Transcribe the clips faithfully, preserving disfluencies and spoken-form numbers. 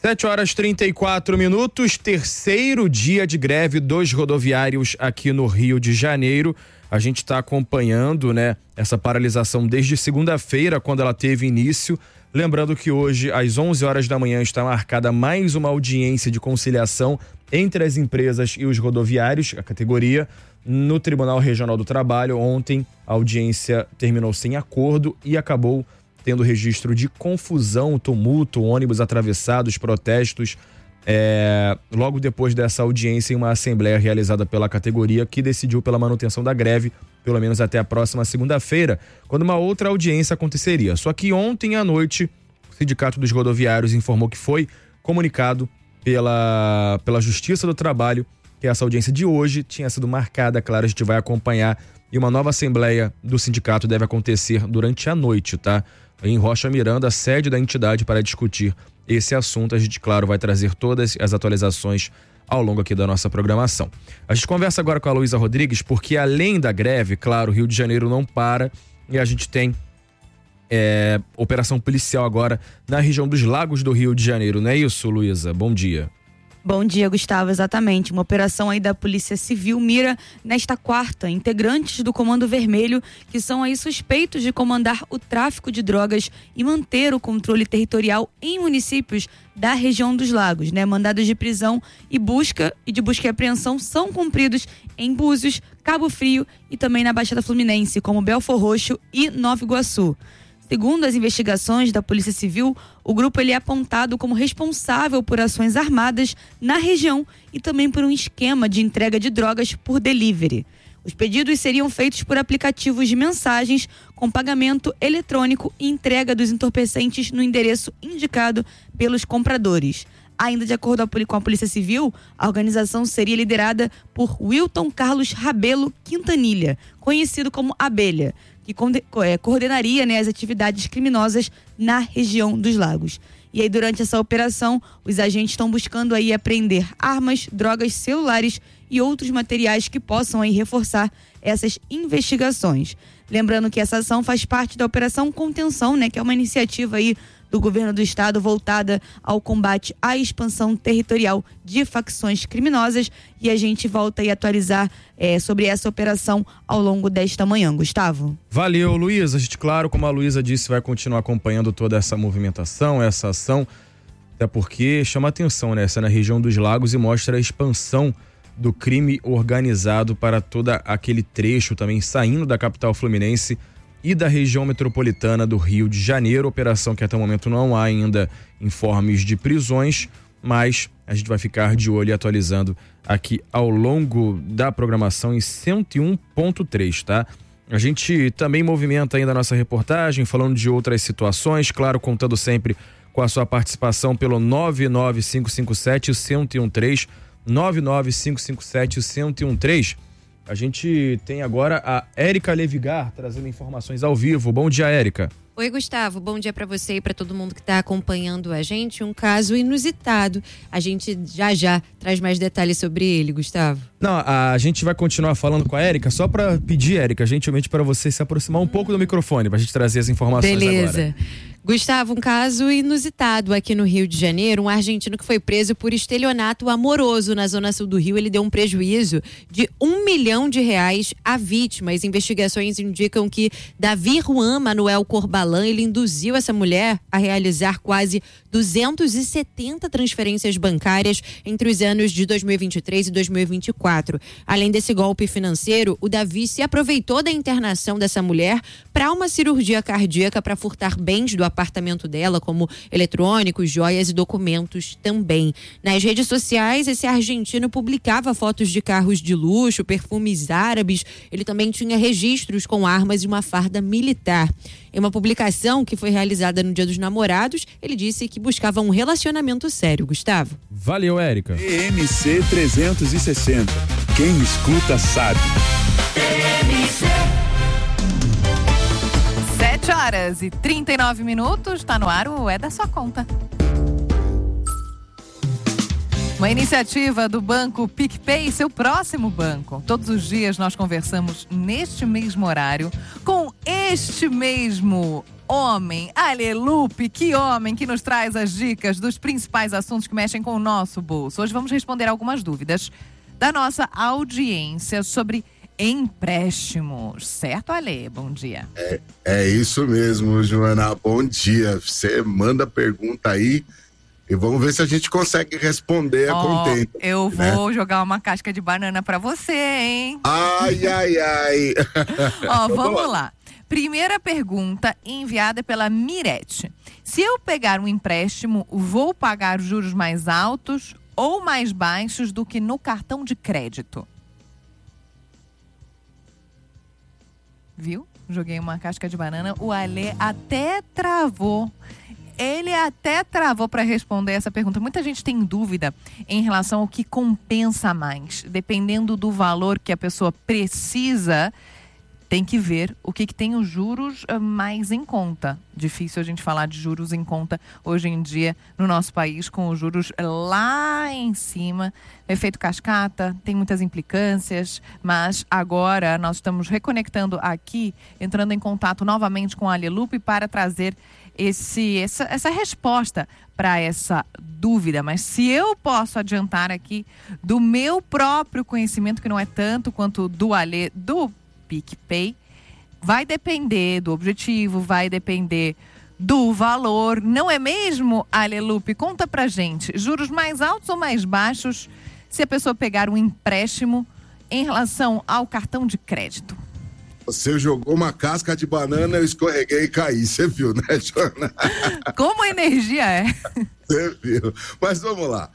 sete horas e trinta e quatro minutos, terceiro dia de greve dos rodoviários aqui no Rio de Janeiro. A gente está acompanhando, né, essa paralisação desde segunda-feira, quando ela teve início. Lembrando que hoje, às onze horas da manhã, está marcada mais uma audiência de conciliação entre as empresas e os rodoviários, a categoria, no Tribunal Regional do Trabalho. Ontem, a audiência terminou sem acordo e acabou tendo registro de confusão, tumulto, ônibus atravessados, protestos. É, logo depois dessa audiência, em uma assembleia realizada pela categoria, que decidiu pela manutenção da greve, pelo menos até a próxima segunda-feira, quando uma outra audiência aconteceria. Só que ontem à noite, o Sindicato dos Rodoviários informou que foi comunicado pela, pela Justiça do Trabalho que essa audiência de hoje tinha sido marcada. Claro, a gente vai acompanhar, e uma nova assembleia do sindicato deve acontecer durante a noite, tá? Em Rocha Miranda, sede da entidade, para discutir esse assunto. A gente, claro, vai trazer todas as atualizações ao longo aqui da nossa programação. A gente conversa agora com a Luísa Rodrigues, porque além da greve, claro, o Rio de Janeiro não para e a gente tem é, operação policial agora na região dos Lagos do Rio de Janeiro, não é isso, Luísa? Bom dia. Bom dia, Gustavo. Exatamente. Uma operação aí da Polícia Civil mira nesta quarta integrantes do Comando Vermelho, que são aí suspeitos de comandar o tráfico de drogas e manter o controle territorial em municípios da região dos Lagos, né? Mandados de prisão e busca e de busca e apreensão são cumpridos em Búzios, Cabo Frio e também na Baixada Fluminense, como Belfor Roxo e Nova Iguaçu. Segundo as investigações da Polícia Civil, o grupo ele é apontado como responsável por ações armadas na região e também por um esquema de entrega de drogas por delivery. Os pedidos seriam feitos por aplicativos de mensagens com pagamento eletrônico e entrega dos entorpecentes no endereço indicado pelos compradores. Ainda de acordo com a Polícia Civil, a organização seria liderada por Wilton Carlos Rabelo Quintanilha, conhecido como Abelha, que coordenaria, né, as atividades criminosas na região dos Lagos. E aí, durante essa operação, os agentes estão buscando aí apreender armas, drogas, celulares e outros materiais que possam aí reforçar essas investigações. Lembrando que essa ação faz parte da Operação Contenção, né, que é uma iniciativa aí do governo do estado voltada ao combate à expansão territorial de facções criminosas, e a gente volta aí a atualizar é, sobre essa operação ao longo desta manhã. Gustavo. Valeu, Luísa. A gente, claro, como a Luísa disse, vai continuar acompanhando toda essa movimentação, essa ação, até porque chama atenção, né? Essa é na região dos Lagos e mostra a expansão do crime organizado para todo aquele trecho também, saindo da capital fluminense e da região metropolitana do Rio de Janeiro. Operação que até o momento não há ainda informes de prisões, mas a gente vai ficar de olho e atualizando aqui ao longo da programação em cento e um ponto três, tá? A gente também movimenta ainda a nossa reportagem, falando de outras situações, claro, contando sempre com a sua participação pelo nove nove cinco cinco sete, um zero um três, nove nove cinco cinco sete, um zero um três. A gente tem agora a Érica Levigar trazendo informações ao vivo. Bom dia, Érica. Oi, Gustavo. Bom dia para você e para todo mundo que está acompanhando a gente. Um caso inusitado. A gente já já traz mais detalhes sobre ele, Gustavo. Não, a gente vai continuar falando com a Érica, só para pedir, Érica, gentilmente para você se aproximar um pouco do microfone, para a gente trazer as informações agora. Beleza. Gustavo, um caso inusitado aqui no Rio de Janeiro. Um argentino que foi preso por estelionato amoroso na zona sul do Rio. Ele deu um prejuízo de um milhão de reais à vítima. As investigações indicam que Davi Juan Manuel Corbalan, ele induziu essa mulher a realizar quase duzentas e setenta transferências bancárias entre os anos de dois mil e vinte e três e dois mil e vinte e quatro. Além desse golpe financeiro, o Davi se aproveitou da internação dessa mulher para uma cirurgia cardíaca para furtar bens do apartamento dela, como eletrônicos, joias e documentos também. Nas redes sociais, esse argentino publicava fotos de carros de luxo, perfumes árabes. Ele também tinha registros com armas e uma farda militar. Em uma publicação que foi realizada no Dia dos Namorados, ele disse que buscava um relacionamento sério. Gustavo. Valeu, Érica. E M C trezentos e sessenta. Quem escuta sabe. sete horas e trinta e nove minutos, tá no ar o É da Sua Conta. Uma iniciativa do Banco PicPay, seu próximo banco. Todos os dias nós conversamos neste mesmo horário com este mesmo homem, Ale Lupe, que homem que nos traz as dicas dos principais assuntos que mexem com o nosso bolso. Hoje vamos responder algumas dúvidas da nossa audiência sobre empréstimos. Certo, Ale? Bom dia. É, é isso mesmo, Joana. Bom dia. Você manda pergunta aí e vamos ver se a gente consegue responder a oh, contento. Eu né? vou jogar uma casca de banana pra você, hein? Ai, ai, ai. Ó, vamos lá. Primeira pergunta enviada pela Mirete. Se eu pegar um empréstimo, vou pagar juros mais altos ou mais baixos do que no cartão de crédito? Viu? Joguei uma casca de banana. O Ale até travou. Ele até travou para responder essa pergunta. Muita gente tem dúvida em relação ao que compensa mais. Dependendo do valor que a pessoa precisa, tem que ver o que, que tem os juros mais em conta. Difícil a gente falar de juros em conta hoje em dia no nosso país, com os juros lá em cima. Efeito cascata, tem muitas implicâncias, mas agora nós estamos reconectando aqui, entrando em contato novamente com a Ale Lupe para trazer esse, essa, essa resposta para essa dúvida. Mas se eu posso adiantar aqui do meu próprio conhecimento, que não é tanto quanto do Ale, do PicPay, vai depender do objetivo, vai depender do valor, não é mesmo, Ale Lupe? Conta pra gente, juros mais altos ou mais baixos se a pessoa pegar um empréstimo em relação ao cartão de crédito? Você jogou uma casca de banana, eu escorreguei e caí, você viu, né, Joana? Como a energia é? Você viu. Mas vamos lá.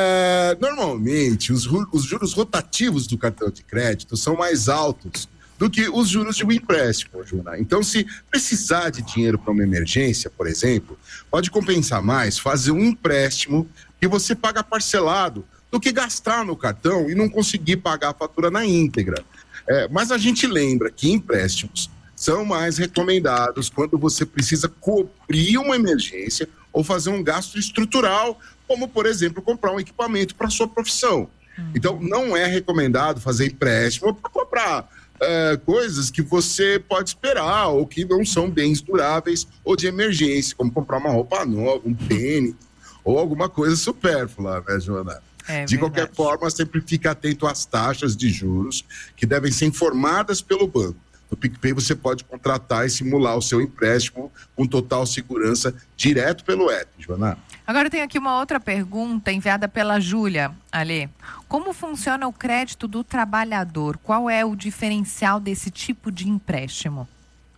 É, normalmente, os, os juros rotativos do cartão de crédito são mais altos do que os juros de um empréstimo, Joana. Então, se precisar de dinheiro para uma emergência, por exemplo, pode compensar mais fazer um empréstimo que você paga parcelado do que gastar no cartão e não conseguir pagar a fatura na íntegra. É, mas a gente lembra que empréstimos são mais recomendados quando você precisa cobrir uma emergência ou fazer um gasto estrutural, como, por exemplo, comprar um equipamento para a sua profissão. Uhum. Então, não é recomendado fazer empréstimo para comprar é, coisas que você pode esperar ou que não são bens duráveis ou de emergência, como comprar uma roupa nova, um tênis ou alguma coisa supérflua, né, Joana? É de verdade. qualquer forma, sempre fique atento às taxas de juros que devem ser informadas pelo banco. No PicPay você pode contratar e simular o seu empréstimo com total segurança direto pelo app, Joana. Agora tem aqui uma outra pergunta enviada pela Júlia, Ale. Como funciona o crédito do trabalhador? Qual é o diferencial desse tipo de empréstimo?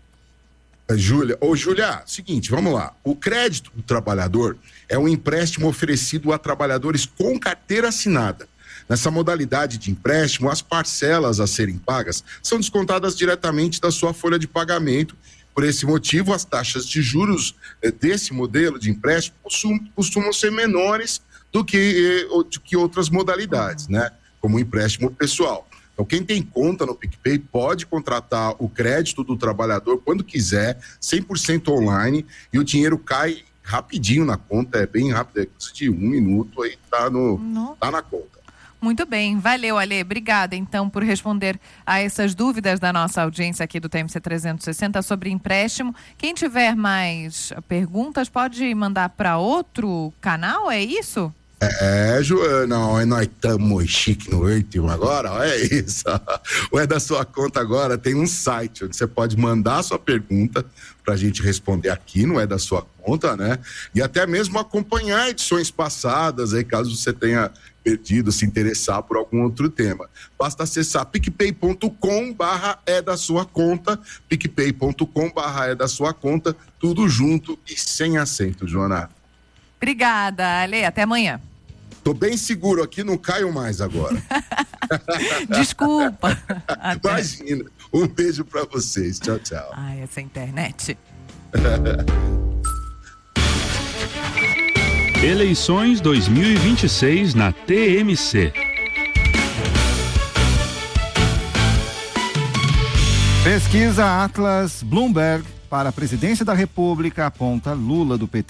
Júlia, ô Júlia, seguinte, vamos lá. O crédito do trabalhador é um empréstimo oferecido a trabalhadores com carteira assinada. Nessa modalidade de empréstimo, as parcelas a serem pagas são descontadas diretamente da sua folha de pagamento. Por esse motivo, as taxas de juros desse modelo de empréstimo costumam ser menores do que, do que outras modalidades, né? Como o empréstimo pessoal. Então, quem tem conta no PicPay pode contratar o crédito do trabalhador quando quiser, cem por cento online, e o dinheiro cai rapidinho na conta, é bem rápido, é coisa de um minuto, aí tá, no, tá na conta. Muito bem, valeu, Ale. Obrigada, então, por responder a essas dúvidas da nossa audiência aqui do T M C trezentos e sessenta sobre empréstimo. Quem tiver mais perguntas pode mandar para outro canal, é isso? É, Joana, nós estamos chique no último agora, é isso. O É da Sua Conta agora tem um site onde você pode mandar a sua pergunta pra gente responder aqui no É da Sua Conta, né? E até mesmo acompanhar edições passadas, aí caso você tenha perdido, se interessar por algum outro tema. Basta acessar picpay.com barra é da sua conta, picpay.com barra é da sua conta, tudo junto e sem acento, Joana. Obrigada, Ale. Até amanhã. Tô bem seguro aqui, não caio mais agora. Desculpa. Imagina. Um beijo pra vocês. Tchau, tchau. Ai, essa internet. Eleições dois mil e vinte e seis na T M C. Pesquisa Atlas Bloomberg para a presidência da República aponta Lula do P T